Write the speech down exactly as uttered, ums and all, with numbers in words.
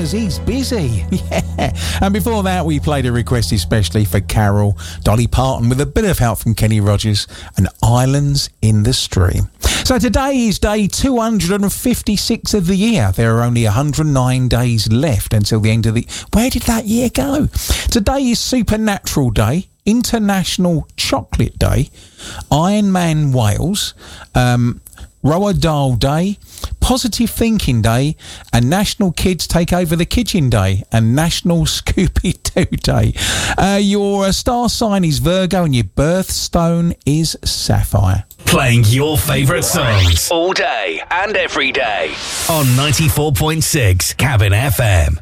because he's busy. Yeah. And before that, we played a request especially for Carol, Dolly Parton, with a bit of help from Kenny Rogers, and Islands in the Stream. So today is day two hundred fifty-six of the year. There are only one hundred nine days left until the end of the... Where did that year go? Today is Supernatural Day, International Chocolate Day, Iron Man Wales, um, Roald Dahl Day, Positive Thinking Day, and National Kids Take Over the Kitchen Day, and National Scooby-Doo Day. Uh, your star sign is Virgo, and your birthstone is Sapphire. Playing your favourite songs all day and every day on ninety-four point six Cabin F M.